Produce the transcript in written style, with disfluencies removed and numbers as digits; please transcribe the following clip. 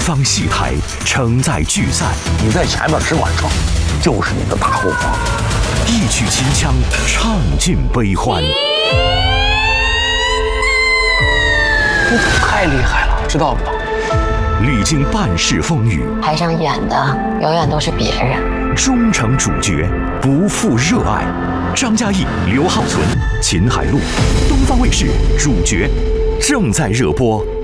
方戏台，承载聚散。 你在前面只管撞，就是你的大后方。 一曲秦腔，唱尽悲欢。 你太厉害了，知道不道？ 历经半世风雨， 台上演的永远都是别人。 终成主角，不负热爱。张嘉译、刘浩存、秦海璐，东方卫视主角正在热播。